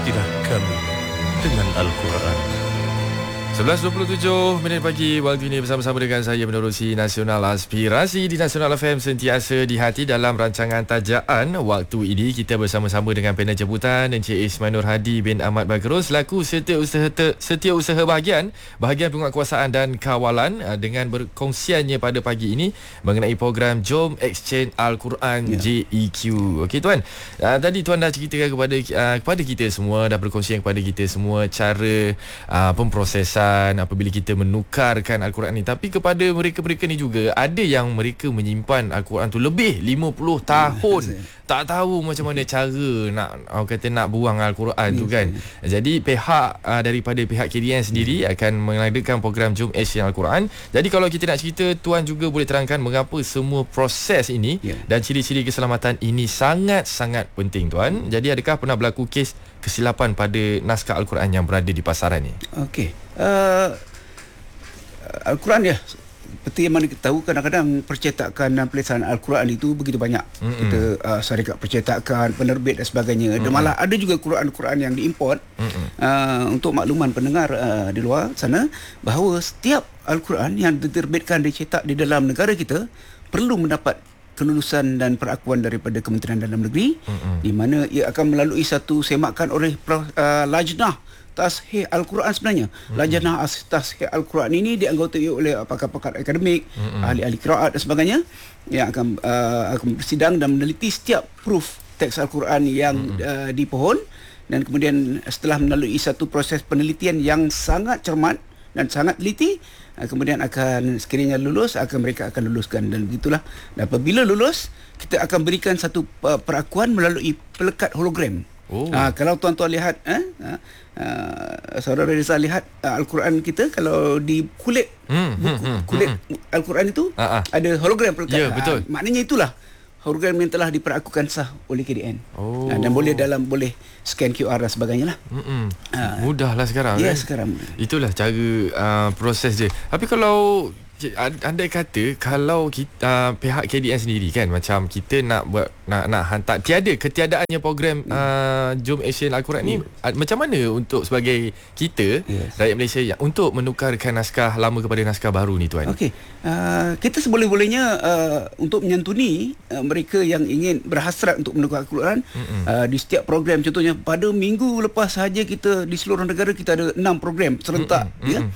Ikutilah kami dengan Al-Quran. 11.27 minit pagi waktu ini bersama-sama dengan saya menerusi Nasional Aspirasi di Nasional FM sentiasa di hati dalam rancangan Tajaan. Waktu ini kita bersama-sama dengan panel jemputan Encik Ismail Nur Hadi bin Ahmad Bagros selaku Setiausaha Bahagian Penguatkuasaan dan Kawalan dengan berkongsiannya pada pagi ini mengenai program Jom Exchange Al-Quran JEQ. Okey tuan, tadi tuan dah ceritakan kepada kita semua, dah berkongsian kepada kita semua cara pemprosesan apabila kita menukarkan Al-Quran ni. Tapi kepada mereka-mereka ni juga ada yang mereka menyimpan Al-Quran tu lebih 50 tahun. Tak tahu macam mana cara nak buang Al-Quran tu kan. Jadi daripada pihak KDN sendiri akan mengadakan program Jom Exchange Al-Quran. Jadi kalau kita nak cerita, tuan juga boleh terangkan mengapa semua proses ini dan ciri-ciri keselamatan ini sangat-sangat penting tuan. Jadi adakah pernah berlaku kes kesilapan pada naskah Al-Quran yang berada di pasaran ni? Okey. Al-Quran seperti yang mana kita tahu, kadang-kadang percetakan dan pelaksanaan Al-Quran itu begitu banyak. Kita syarikat percetakan, penerbit dan sebagainya. Dan malah ada juga Quran-Quran yang diimport. Untuk makluman pendengar di luar sana, bahawa setiap Al-Quran yang diterbitkan, dicetak di dalam negara kita perlu mendapat kelulusan dan perakuan daripada Kementerian Dalam Negeri, di mana ia akan melalui satu semakan oleh Lajnah Tashih Al-Quran sebenarnya. Lajnah Tashih Al-Quran ini dianggotai oleh pakar-pakar akademik, ahli-ahli qiraat dan sebagainya, yang akan bersidang dan meneliti setiap proof teks Al-Quran yang dipohon, dan kemudian setelah melalui satu proses penelitian yang sangat cermat dan sangat teliti, kemudian akan sekiranya lulus, mereka akan luluskan. Dan begitulah. Dan apabila lulus, kita akan berikan satu perakuan melalui pelekat hologram. Kalau tuan-tuan lihat, saudara Reza lihat Al-Quran kita, kalau di kulit kulit Al-Quran itu ada hologram pelekat. Betul. Maknanya itulah hologram yang telah diperakukan sah oleh KDN. Dan boleh scan QR dan sebagainya lah. Mudahlah sekarang. Sekarang itulah cara proses je. Tapi kalau andai kata kalau kita pihak KDN sendiri kan, macam kita nak buat nak hantar, ketiadaannya program Jom Exchange Al-Quran ni, macam mana untuk sebagai kita rakyat Malaysia untuk menukarkan naskah lama kepada naskah baru ni tuan? Okey, kita seboleh-bolehnya untuk menyantuni mereka yang ingin berhasrat untuk menukar Al-Quran di setiap program. Contohnya pada minggu lepas sahaja kita di seluruh negara kita ada 6 program serentak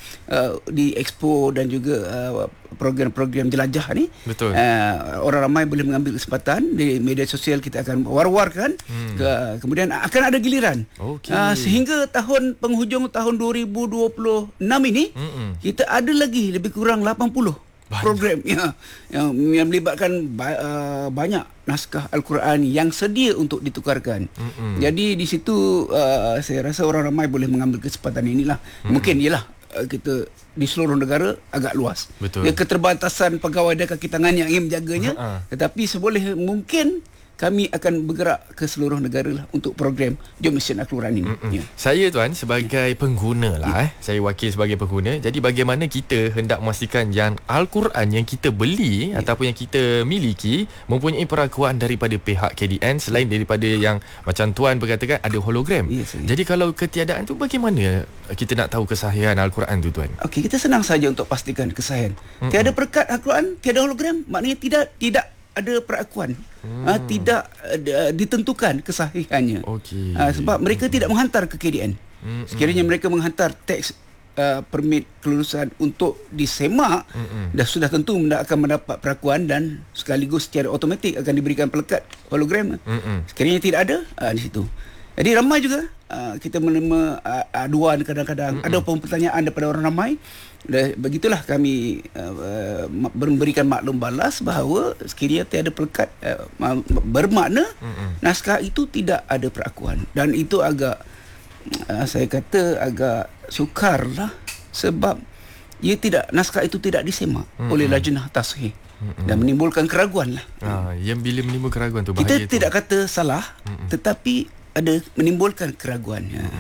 di Expo dan juga program-program jelajah ni. Betul. Orang ramai boleh mengambil kesempatan di media sosial. Kita akan war-warkan, kemudian akan ada giliran. Sehingga penghujung tahun 2026 ini kita ada lagi lebih kurang 80 program yang melibatkan banyak naskah Al-Quran yang sedia untuk ditukarkan. Jadi di situ saya rasa orang ramai boleh mengambil kesempatan inilah. Mungkin kita di seluruh negara agak luas. Betul. Keterbatasan pegawai dan kaki tangan yang ingin menjaganya, tetapi seboleh mungkin kami akan bergerak ke seluruh negara lah untuk program Jom Exchange Al-Quran ini. Saya tuan sebagai pengguna lah, saya wakil sebagai pengguna. Jadi bagaimana kita hendak memastikan yang Al-Quran yang kita beli ataupun yang kita miliki mempunyai perakuan daripada pihak KDN, selain daripada yang macam tuan berkatakan ada hologram. Jadi kalau ketiadaan tu, bagaimana kita nak tahu kesahihan Al-Quran tu tuan? Okey, kita senang saja untuk pastikan kesahihan. Tiada perekat Al-Quran, tiada hologram, maknanya tidak ada perakuan. Tidak ditentukan kesahihannya. Sebab mereka tidak menghantar ke KDN. Sekiranya mereka menghantar teks permit kelulusan untuk disemak, dah sudah tentu akan mendapat perakuan dan sekaligus secara automatik akan diberikan pelekat hologram. Sekiranya tidak ada, di situ. Jadi ramai juga kita menerima aduan kadang-kadang, ada pertanyaan daripada orang ramai. Begitulah kami memberikan maklum balas bahawa sekiranya tiada pelekat bermakna naskah itu tidak ada perakuan. Dan itu agak saya kata agak sukar lah, sebab naskah itu tidak disemak oleh Lajnah Tashih dan menimbulkan keraguan lah. Yang bila menimbulkan keraguan tu bahaya. Kita tidak kata salah, tetapi ada menimbulkan keraguan.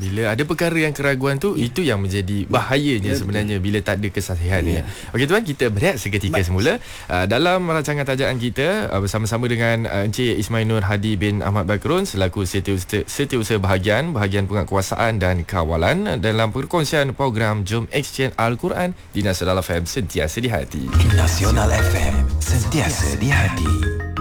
Bila ada perkara yang keraguan tu, itu yang menjadi bahayanya sebenarnya bila tak ada kesahihan dia. Okey tuan, kita berehat seketika semula. Dalam rancangan tajaan kita bersama-sama dengan Encik Ismail Nur Hadi bin Ahmad Bakrun selaku Setiausaha Bahagian Penguatkuasaan dan Kawalan dalam perkongsian program Jom Exchange Al-Quran di Nasional FM, sentiasa di hati. Nasional FM, sentiasa di hati.